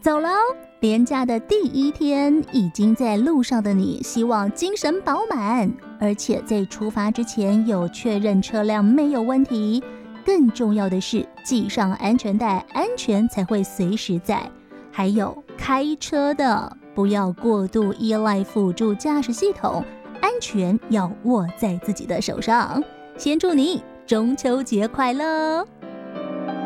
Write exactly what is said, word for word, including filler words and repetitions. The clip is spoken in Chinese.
走喽！连假的第一天，已经在路上的你，希望精神饱满，而且在出发之前有确认车辆没有问题。更重要的是，系上安全带，安全才会随时在。还有开车的，不要过度依赖辅助驾驶系统，安全要握在自己的手上。先祝你中秋节快乐！